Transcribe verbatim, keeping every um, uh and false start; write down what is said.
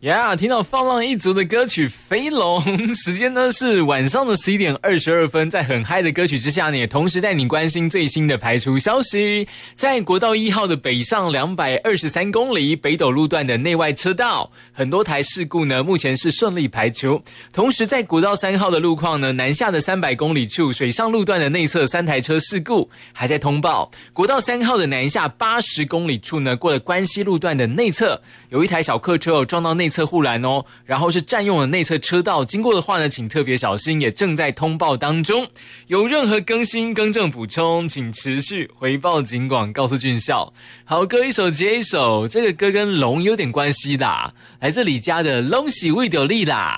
呀、yeah, 听到放浪一族的歌曲《飞龙》，时间呢是晚上的十一点二十二分，在很嗨的歌曲之下呢，也同时带你关心最新的排除消息。在国道一号的北上两百二十三公里北斗路段的内外车道，很多台事故呢目前是顺利排除。同时在国道三号的路况呢，南下的三百公里处水上路段的内侧三台车事故还在通报。国道三号的南下八十公里处呢，过了关西路段的内侧，有一台小客车撞到内侧护栏哦，然后是占用了内侧车道，经过的话呢，请特别小心，也正在通报当中。有任何更新、更正、补充，请持续回报警广，告诉俊孝。好歌一首接一首，这个歌跟龙有点关系啦，来自李家的《龙喜未丢力》啦。